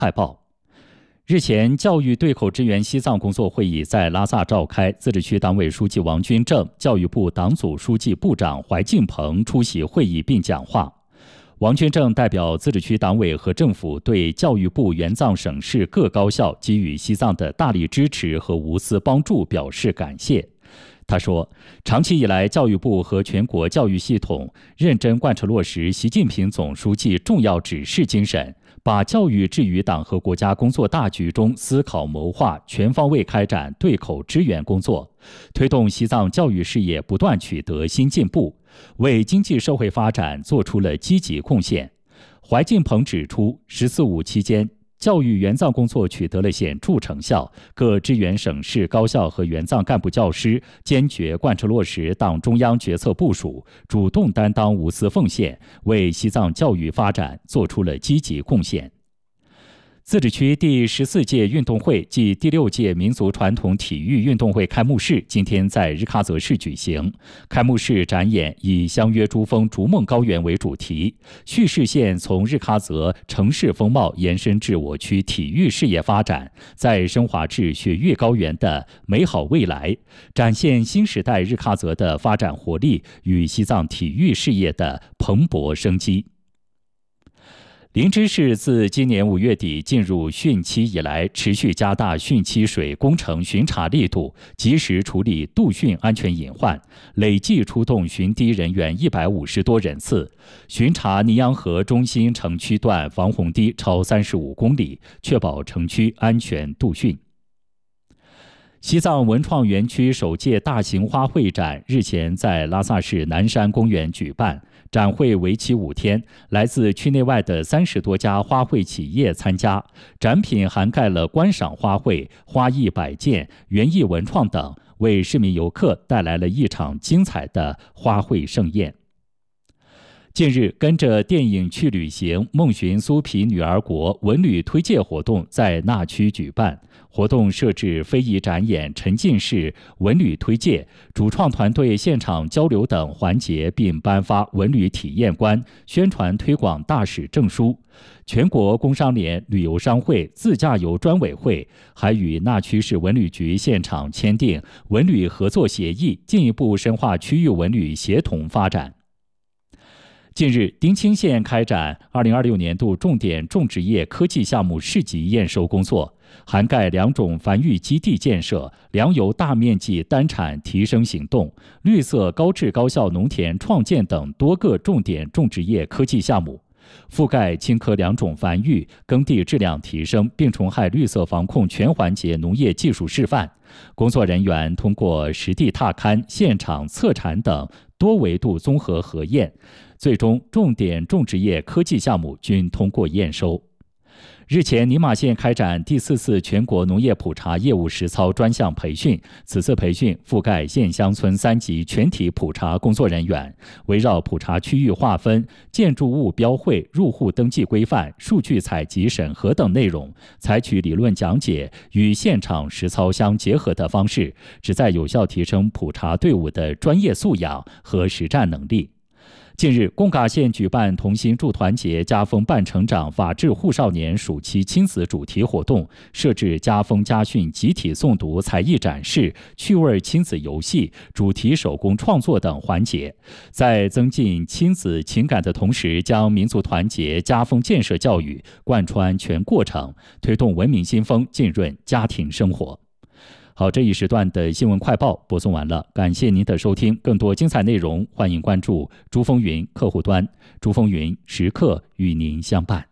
快报：日前，教育对口支援西藏工作会议在拉萨召开，自治区党委书记王军正、教育部党组书记部长怀进鹏出席会议并讲话。王军正代表自治区党委和政府对教育部援藏省市各高校给予西藏的大力支持和无私帮助表示感谢。他说，长期以来，教育部和全国教育系统认真贯彻落实习近平总书记重要指示精神，把教育置于党和国家工作大局中思考谋划，全方位开展对口支援工作，推动西藏教育事业不断取得新进步，为经济社会发展做出了积极贡献。怀进鹏指出，“十四五”期间，教育援藏工作取得了显著成效，各支援省市高校和援藏干部教师坚决贯彻落实党中央决策部署，主动担当无私奉献，为西藏教育发展做出了积极贡献。自治区第14届运动会暨第6届民族传统体育运动会开幕式今天在日喀则市举行。开幕式展演以"相约珠峰逐梦高原"为主题，叙事线从日喀则城市风貌延伸至我区体育事业发展，再升华至雪域高原的美好未来，展现新时代日喀则的发展活力与西藏体育事业的蓬勃生机。林芝市自今年5月底进入汛期以来，持续加大汛期水工程巡查力度，及时处理渡汛安全隐患，累计出动巡堤人员150多人次，巡查尼洋河中心城区段防洪堤超35公里，确保城区安全渡汛。西藏文创园区首届大型花卉展日前在拉萨市南山公园举办，展会为期5天，来自区内外的30多家花卉企业参加，展品涵盖了观赏花卉、花艺摆件、园艺文创等，为市民游客带来了一场精彩的花卉盛宴。近日，跟着电影去旅行，梦寻苏皮女儿国文旅推介活动在纳区举办。活动设置非遗展演、沉浸式文旅推介、主创团队现场交流等环节，并颁发文旅体验官、宣传推广大使证书。全国工商联、旅游商会、自驾游专委会还与纳区市文旅局现场签订文旅合作协议，进一步深化区域文旅协同发展。近日，丁青县开展2026年度重点种植业科技项目市级验收工作，涵盖2种繁育基地建设、粮油大面积单产提升行动、绿色高质高效农田创建等多个重点种植业科技项目，覆盖青稞2种繁育、耕地质量提升、病虫害绿色防控全环节农业技术示范。工作人员通过实地踏勘、现场测产等多维度综合核验，最终重点种植业科技项目均通过验收。日前，宁玛县开展第4次全国农业普查业务实操专项培训，此次培训覆盖县乡村3级全体普查工作人员，围绕普查区域划分、建筑物标绘、入户登记规范、数据采集审核等内容，采取理论讲解与现场实操相结合的方式，旨在有效提升普查队伍的专业素养和实战能力。近日，贡嘎县举办同心助团结家风伴成长法治护少年暑期亲子主题活动，设置家风家训集体诵读才艺展示、趣味亲子游戏、主题手工创作等环节，在增进亲子情感的同时，将民族团结家风建设教育贯穿全过程，推动文明新风浸润家庭生活。好，这一时段的新闻快报播送完了，感谢您的收听。更多精彩内容，欢迎关注珠峰云客户端，珠峰云时刻与您相伴。